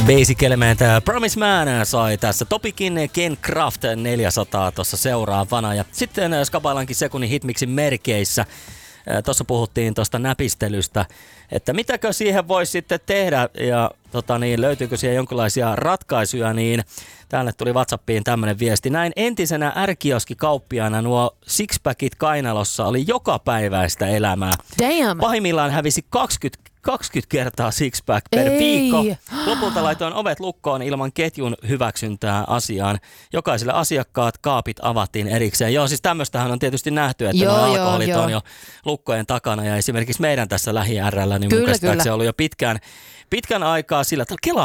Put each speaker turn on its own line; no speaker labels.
Basic Element Promise Man sai tässä Topikin Ken Craft 400 tuossa seuraavana. Ja sitten Skabailankin sekunnin hitmixin merkeissä. Tuossa puhuttiin tuosta näpistelystä, että mitäkö siihen voisi sitten tehdä ja löytyykö siihen jonkinlaisia ratkaisuja, niin täällä tuli WhatsAppiin tämmöinen viesti. Näin entisenä R-kioskikauppiaana nuo sixpackit kainalossa oli jokapäiväistä elämää.
Damn.
Pahimmillaan hävisi 20 kertaa sixpack per viikko. Lopulta laitoin ovet lukkoon ilman ketjun hyväksyntää asiaan. Jokaiselle asiakkaat kaapit avattiin erikseen. Joo, siis tämmöistähän on tietysti nähty, että nuo alkoholit on jo lukkojen takana. Ja esimerkiksi meidän tässä lähi-R:llä, niin mun käsittääkseni se oli jo pitkän aikaa sillä, että